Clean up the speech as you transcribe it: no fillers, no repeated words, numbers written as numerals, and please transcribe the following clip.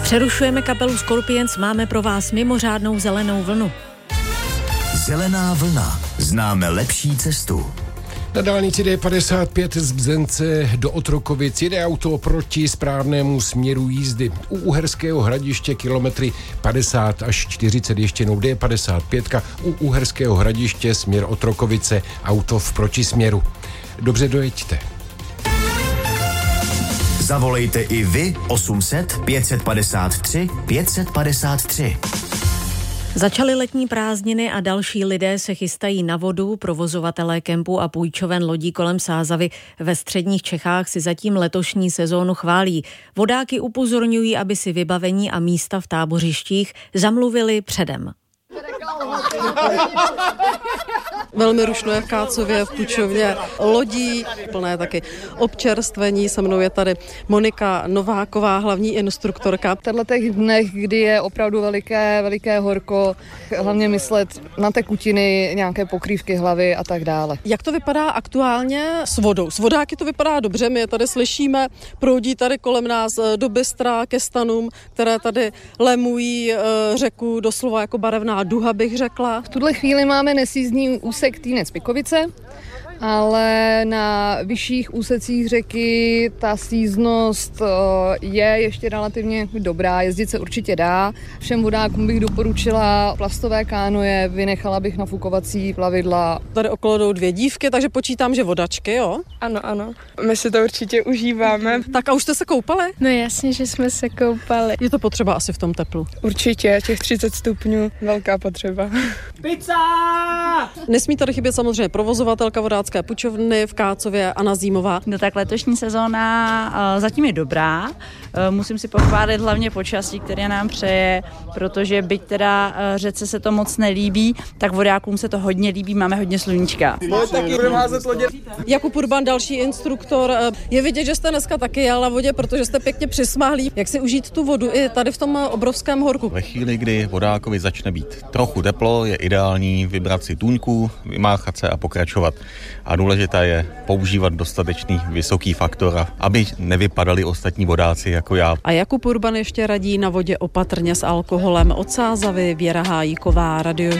Přerušujeme kapelu Scorpions, máme pro vás mimořádnou zelenou vlnu. Zelená vlna. Známe lepší cestu. Na dálnici D55 z Bzence do Otrokovic jede auto proti správnému směru jízdy. U Uherského Hradiště kilometry 50 až 40, ještě jednou D55, u Uherského Hradiště směr Otrokovice, auto v protisměru. Dobře dojeďte. Zavolejte i vy 800 553 553. Začaly letní prázdniny a další lidé se chystají na vodu. Provozovatelé kempů a půjčoven lodí kolem Sázavy ve středních Čechách si zatím letošní sezónu chválí. Vodáky upozorňují, aby si vybavení a místa v tábořištích zamluvili předem. Velmi rušno je v Kácově, v Pučovně lodí, plné taky občerstvení. Se mnou je tady Monika Nováková, hlavní instruktorka. V těchto dnech, kdy je opravdu veliké horko, hlavně myslet na tekutiny, nějaké pokrývky hlavy a tak dále. Jak to vypadá aktuálně s vodou? S vodáky to vypadá dobře, my je tady slyšíme, proudí tady kolem nás do Bystra ke stanům, které tady lemují řeku doslova jako barevná duha, bych řekla. V tuhle chvíli máme nesjízdný úsek Týnec-Pikovice, ale na vyšších úsecích řeky ta sízdnost je ještě relativně dobrá, jezdit se určitě dá. Všem vodákům bych doporučila plastové kánoje, vynechala bych nafukovací plavidla. Tady okolo jdou 2 dívky, takže počítám, že vodačky, jo? Ano, my si to určitě užíváme. Tak a už jste se koupali? No jasně, že jsme se koupali. Je to potřeba asi v tom teplu? Určitě, těch 30 stupňů, velká potřeba. Pizza! Nesmí tady chybět samozřejmě provozovatelka vodácké pučovny v Kácově, Anna Zímová. No tak letošní sezóna zatím je dobrá. Musím si pochválit hlavně počasí, které nám přeje, protože byť teda řece se to moc nelíbí, tak vodákům se to hodně líbí, máme hodně sluníčka. Jakub Urban, další instruktor. Je vidět, že jste dneska taky jel na vodě, protože jste pěkně přismáhlí. Jak si užít tu vodu i tady v tom obrovském horku? Ve chvíli, kdy vodákovi začne být trochu teplo, je ideální vybrat si tůňku, vymáchat se a pokračovat. A důležité je používat dostatečný vysoký faktor, aby nevypadali ostatní vodáci jako já. A Jakub Urban ještě radí na vodě opatrně s alkoholem. Od Sázavy Věra Hájíková, Radio